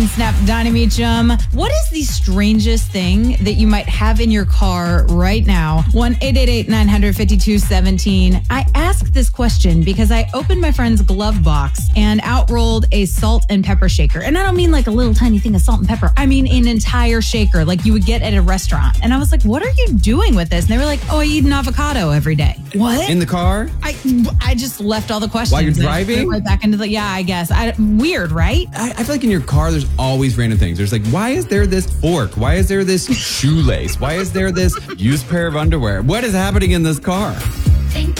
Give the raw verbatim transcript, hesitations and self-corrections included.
Snap, Donnie Meacham. What is the strangest thing that you might have in your car right now? one eight eight eight nine five two one seven. I asked this question because I opened my friend's glove box and out rolled a salt and pepper shaker. And I don't mean like a little tiny thing of salt and pepper. I mean an entire shaker like you would get at a restaurant. And I was like, what are you doing with this? And they were like, oh, I eat an avocado every day. What? In the car? I I just left all the questions. While you're and driving? Right back into the, yeah, I guess. I, weird, right? I, I feel like in your car, there's always random things. There's like, why is there this fork? Why is there this shoelace? Why is there this used pair of underwear? What is happening in this car?